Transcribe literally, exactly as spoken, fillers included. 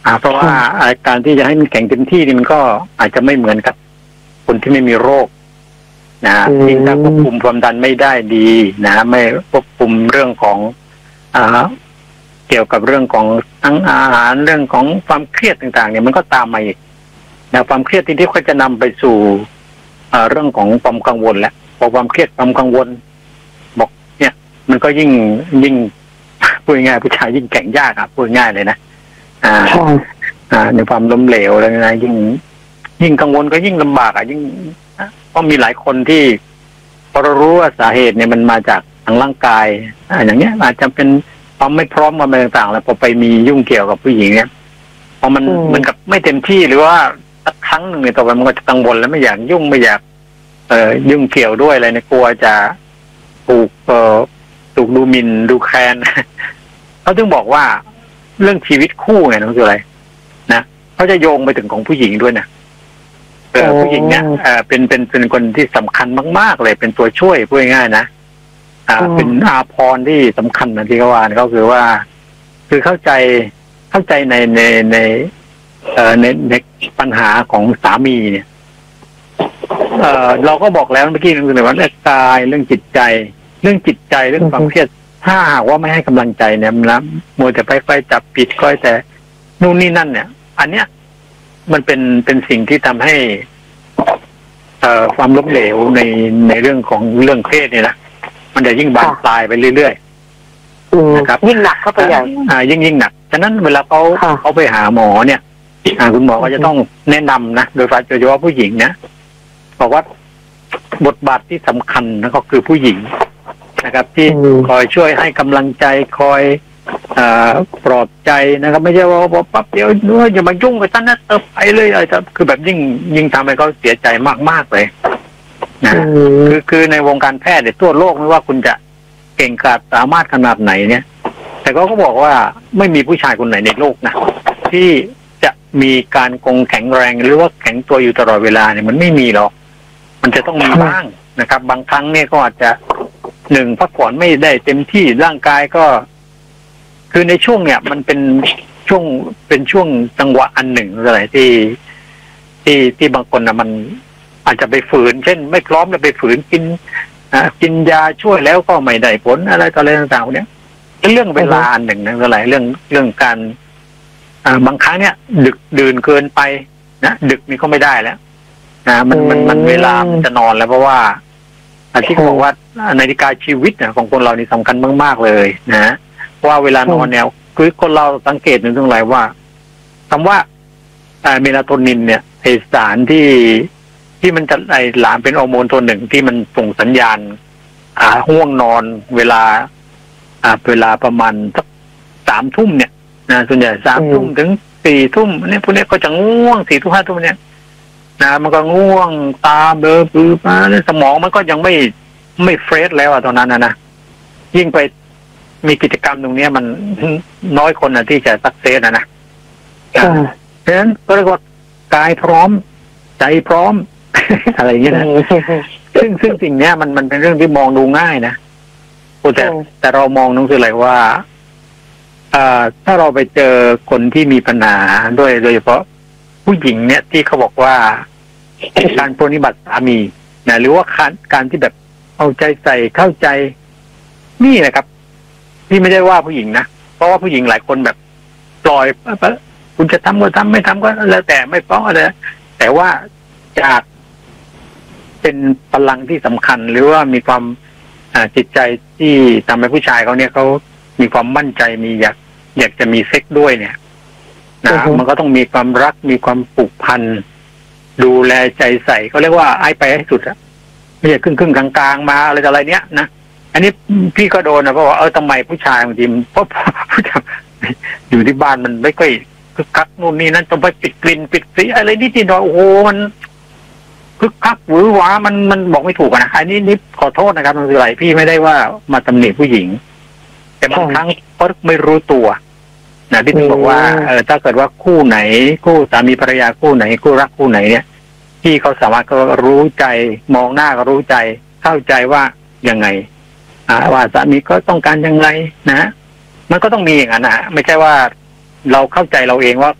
อ่าเพราะว่าการที่จะให้มันแข็งเต็มที่นี่มันก็อาจจะไม่เหมือนกับคนที่ไม่มีโรคนะยิ่งถ้าควบคุมความดันไม่ได้ดีนะไม่ควบคุมเรื่องของอ่าเกี่ยวกับเรื่องของทั้งอาหารเรื่องของความเครียดต่างๆเนี่ยมันก็ตามมาอีกนะความเครียดที่ที่ก็จะนำไปสู่อ่าเรื่องของความกังวลและพอความเครียดความกังวลบอกเนี่ยมันก็ยิ่งยิ่งพูดง่ายผู้ชายยิ่งแข็งยากอ่ะพูดง่ายเลยนะอ่าอ่าในความล้มเหลวอะไรนะยิ่งยิ่งกังวลก็ยิ่งลำบากอ่ะยิ่งก็มีหลายคนที่พอเรารู้ว่าสาเหตุเนี่ยมันมาจากทางร่างกายอ่าอย่างเงี้ยอาจจะเป็นความไม่พร้อมอะไรต่างๆแล้วพอไปมียุ่งเกี่ยวกับผู้หญิงเนี่ยพอมันมันกับไม่เต็มที่หรือว่าสักครั้งหนึ่งเนี่ยต่อไปมันก็จะกังวลแล้วไม่อยากยุ่งไม่อยากเอ่อยุ่งเกี่ยวด้วยอะไรเนี่ยกลัวจะถูกเอ่อถูกดูหมิ่นดูแคลนเขาถึงบอกว่าเรื่องชีวิตคู่ไงนั่นคืออะไรนะเขาจะโยงไปถึงของผู้หญิงด้วยนะเออผู้หญิงเนี่ยเออเป็นเป็นเป็นคนที่สำคัญมากๆเลยเป็นตัวช่วยพูดง่ายๆนะอ่าเป็นอาภรณ์ที่สำคัญนะที่เขาว่าก็คือว่าคือเข้าใจเข้าใจในในในเอ่อในในปัญหาของสามีเนี่ยเอ่อเราก็บอกแล้วเมื่อกี้นึงเลยว่าเรื่องกายเรื่องจิตใจเรื่องจิตใจเรื่องความเครียดถ้าหากว่าไม่ให้กำลังใจเนี่ยนะมัวแต่ไปไปจับผิดก้อยแต่นู่นนี่นั่นเนี่ยอันเนี้ยมันเป็นเป็นสิ่งที่ทำให้เอ่อความล้มเหลวในในเรื่องของเรื่องเครียดเนี่ยนะมันจะยิ่งบานปลายไปเรื่อยๆนะครับยิ่งหนักเข้าไปใหญ่อ่ายิ่งยิ่งหนักฉะนั้นเวลาเขาเขาไปหาหมอเนี่ยอ่าคุณหมอก็จะต้องแนะนำนะโดยโดยเฉพาะผู้หญิงนะบอกว่าบทบาทที่สำคัญนะก็คือผู้หญิงนะครับที่คอยช่วยให้กำลังใจคอยอ่าปลอบใจนะครับไม่ใช่ว่าปั๊บเดี๋ยวด้วยอย่ามายุ่งกับฉันนะเออไปเลยอะไรจะคือแบบยิ่งยิ่งทำให้เขาเสียใจมากๆเลยนะคือคือในวงการแพทย์เนี่ยทั่วโลกไม่ว่าคุณจะเก่งกาจสามารถขนาดไหนเนี่ยแต่เขาก็บอกว่าไม่มีผู้ชายคนไหนในโลกนะที่จะมีการคงแข็งแรงหรือว่าแข็งตัวอยู่ตลอดเวลาเนี่ยมันไม่มีหรอกมันจะต้องมีบ้างนะครับ บางครั้งเนี่ยก็อาจจะหนึ่งพักผ่อนไม่ได้เต็มที่ร่างกายก็คือในช่วงเนี่ยมันเป็นช่วงเป็นช่วงจังหวะอันหนึ่งอะไรที่ที่ที่บางคนนะมันอาจจะไปฝืนเช่นไม่พร้อมจะไปฝืนกินอ่ากินยาช่วยแล้วก็ไม่ได้ผลอะไรต่ออะไรต่างๆเนี่ยเป็นเรื่องเวลาอันหนึ่งนะอะไรเรื่องเรื่องการอ่าบางครั้งเนี่ยดึกดื่นเกินไปนะดึกนี่ก็ไม่ได้แล้วนะมันมันมันเวลามันจะนอนแล้วเพราะว่าที่เขาบอกว่านาฬิกาชีวิตนะของคนเรานี่สำคัญมากๆเลยนะว่าเวลานอนเนี่ยคือคนเราสังเกตหนึ่งเรื่องอะไรว่าคำว่าเมลาโทนินเนี่ยไอสารที่ที่มันจะไอหลามเป็นฮอร์โมนตัวหนึ่งที่มันส่งสัญญาณอ่าห่วงนอนเวลาอ่าเวลาประมาณสักสามทุ่มเนี่ยนะส่วนใหญ่สามทุ่มถึงสี่ทุ่มเนี่ยพวกนี้ก็จะง่วงสี่ทุ่มห้าทุ่มเนี่ยนะมันก็ง่วงตาเบลอปื้อมาสมองมันก็ยังไม่ไม่เฟรชแล้วอะตอนนั้นนะนะยิ่งไปมีกิจกรรมตรงนี้มันน้อยคนนะที่จะสักเซสนะนะเพราะฉะนั้นก็เรียกว่ากายพร้อมใจพร้อม อะไรอย่างเงี้ยนะซึ่งซึ่งสิ่งเนี้ยมันมันเป็นเรื่องที่มองดูง่ายนะแต่แต่เรามองนั่นคืออะไรว่าอ่าถ้าเราไปเจอคนที่มีปัญหาด้วยโดยเฉพาะผู้หญิงเนี่ยที่เขาบอกว่าการปฏิบัติสามีนะหรือว่าการการที่แบบเอาใจใส่เข้าใจนี่นะครับที่ไม่ได้ว่าผู้หญิงนะเพราะว่าผู้หญิงหลายคนแบบปล่อยคุณจะทำก็ทำไม่ทำก็แล้วแต่ไม่ฟ้องอะไรแต่ว่าจากเป็นพลังที่สำคัญหรือว่ามีความจิตใจที่ทำให้ผู้ชายเขาเนี่ยเขามีความมั่นใจมีอยากอยากจะมีเซ็กด้วยเนี่ยนะมันก็ต้องมีความรักมีความผูกพันดูแลใจใส่เขาเรียกว่าไอ้ไปให้สุดอะไม่ใช่ครึ่งครึ่งกลางๆมาอะไรอะไรเนี้ยนะอันนี้พี่ก็โดนนะเพราะว่าเออทำไมผู้ชายบางทีเพราะผู้ชายอยู่ที่บ้านมันไม่ค่อยคึกคักนู่นนี่นั่นต้องไปปิดกลิ่นปิดสีอะไรนิดนิดหน่อยโอ้โหมันคึกคักหวือหวามันมันบอกไม่ถูกนะอันนี้นิดขอโทษนะครับมันคืออะไรพี่ไม่ได้ว่ามาตำหนิผู้หญิงแต่บางครั้งเขาไม่รู้ตัวนะที่ถึงบอกว่าเออถ้าเกิดว่าคู่ไหนคู่สามีภรรยาคู่ไหนคู่รักคู่ไหนเนี่ยที่เขาสามารถก็รู้ใจมองหน้าก็รู้ใจเข้าใจว่ายังไงว่าสามีก็ต้องการยังไงนะมันก็ต้องมีอย่างนั้นนะไม่ใช่ว่าเราเข้าใจเราเองว่า